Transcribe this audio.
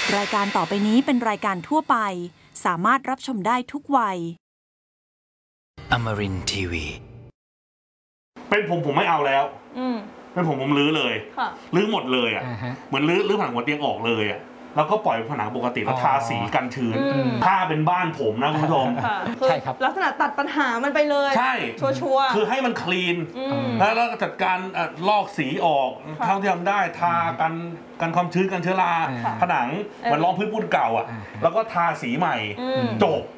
รายการต่อไปนี้เป็นรายการทั่วไปสามารถรับชมได้ทุกวัย Amarin Tiwi เป็นผมไม่เอาแล้วเป็นผมรื้อเลยรื้อหมดเลยอ่ะเหมือนรื้อผนังหัวเตียงออกเลยอ่ะแล้วก็ปล่อยผนังปกติแล้วทาสีกันชื้นถ้าเป็นบ้านผมนะคุณผู้ชมใช่ครับลักษณะตัดปัญหามันไปเลยใช่ชัวร์คือให้มันคลีนแล้วจัดการลอกสีออกเท่าที่ทำได้ทากันความชื้นกันเชื้อราผนังเหมือนรองพื้นปูนเก่าอ่ะแล้วก็ทาสีใหม่จบ